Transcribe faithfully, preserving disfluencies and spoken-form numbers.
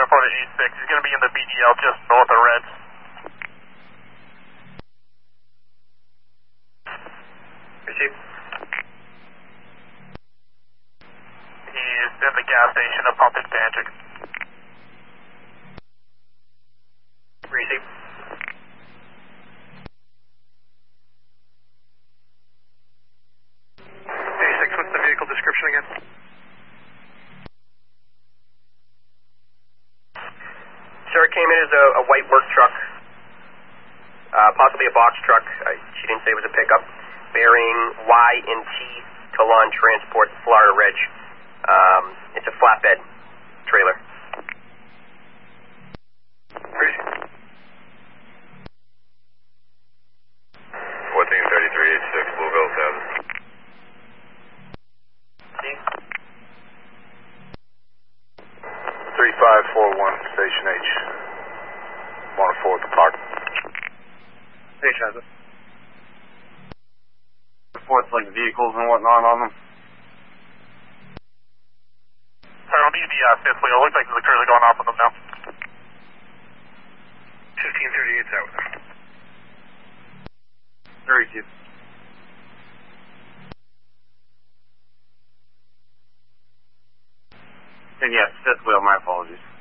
four to eight six. He's going to be in the B D L just north of Reds. Receive. He's in the gas station of Pumpkin Tangic. Receive. eighty-six, what's the vehicle description again? Sir, it came in as a, a white work truck, uh, possibly a box truck. Uh, she didn't say it was a pickup. Bearing Y and T Talon Transport, Florida Reg. Um, it's a flatbed trailer. fourteen thirty-three eighty-six, Bluebell seven. three five four one, Station H. one oh four at the park. H has it. Reports like vehicles and whatnot on them. Sorry, I'll need the uh, fifth wheel. Looks like there's a currently going off on them now. fifteen thirty-eight's out. thirty-two. And yes, fifth wheel, my apologies.